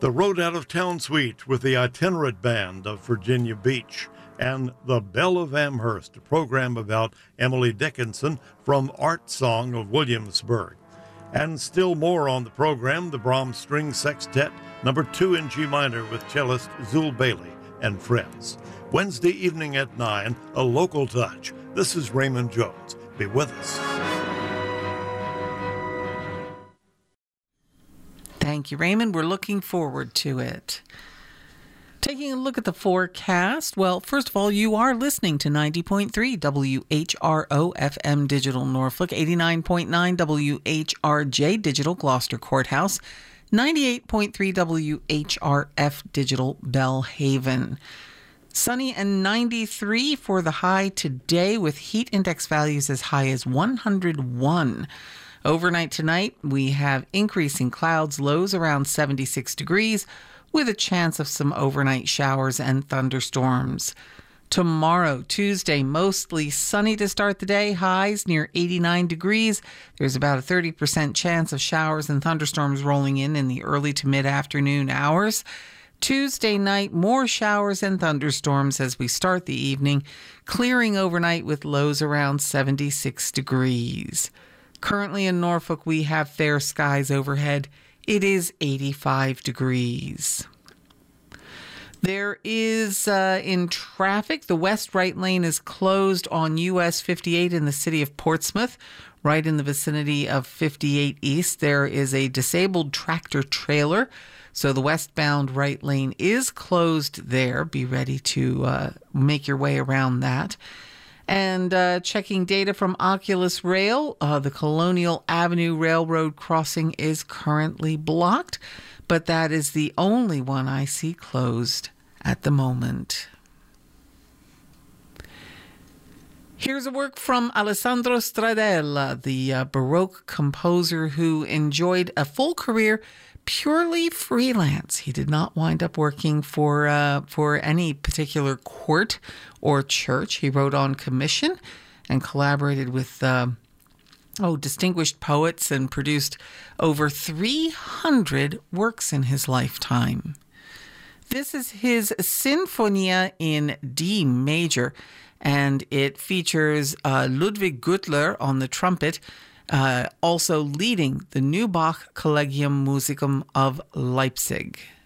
The Road Out of Town Suite with the Itinerant Band of Virginia Beach, and The Belle of Amherst, a program about Emily Dickinson from Art Song of Williamsburg. And still more on the program, the Brahms String Sextet, number 2 in G minor with cellist Zul Bailey and friends. Wednesday evening at 9, a local touch. This is Raymond Jones. Be with us. Thank you, Raymond. We're looking forward to it. Taking a look at the forecast, well, first of all, you are listening to 90.3 WHRO FM Digital Norfolk, 89.9 WHRJ Digital Gloucester Courthouse, 98.3 WHRF Digital Bellhaven. Sunny and 93 for the high today, with heat index values as high as 101. Overnight tonight, we have increasing clouds, lows around 76 degrees, with a chance of some overnight showers and thunderstorms. Tomorrow, Tuesday, mostly sunny to start the day, highs near 89 degrees. There's about a 30% chance of showers and thunderstorms rolling in the early to mid-afternoon hours. Tuesday night, more showers and thunderstorms as we start the evening, clearing overnight with lows around 76 degrees. Currently in Norfolk, we have fair skies overhead. It is 85 degrees. There is, in traffic, the west right lane is closed on US 58 in the city of Portsmouth. Right in the vicinity of 58 East, there is a disabled tractor trailer. So the westbound right lane is closed there. Be ready to make your way around that. And checking data from Oculus Rail, the Colonial Avenue Railroad crossing is currently blocked, but that is the only one I see closed at the moment. Here's a work from Alessandro Stradella, the Baroque composer who enjoyed a full career purely freelance. He did not wind up working for any particular court or church. He wrote on commission and collaborated with distinguished poets and produced over 300 works in his lifetime. This is his Sinfonia in D major, and it features Ludwig Gürtler on the trumpet, also leading the Neubach Collegium Musicum of Leipzig.